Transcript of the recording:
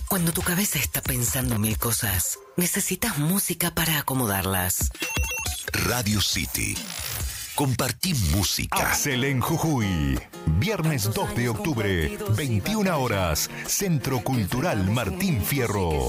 Cuando tu cabeza está pensando mil cosas, necesitas música para acomodarlas. Radio City. Compartí música. Axel en Jujuy. Viernes 2 de octubre, 21 horas. Centro Cultural Martín Fierro.